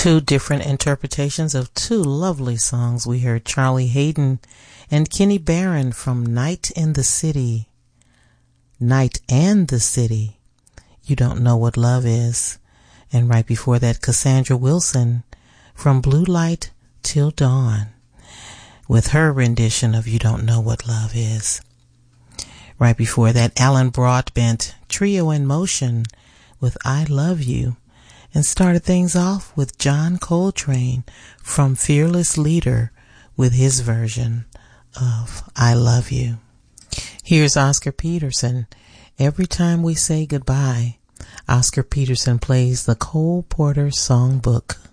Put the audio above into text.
Two different interpretations of two lovely songs. We heard Charlie Hayden and Kenny Barron from Night in the City. Night and the City. You Don't Know What Love Is. And right before that, Cassandra Wilson from Blue Light Till Dawn with her rendition of You Don't Know What Love Is. Right before that, Alan Broadbent, Trio in Motion with I Love You. And started things off with John Coltrane from Fearless Leader with his version of I Love You. Here's Oscar Peterson. Every time we say goodbye, Oscar Peterson plays the Cole Porter Songbook.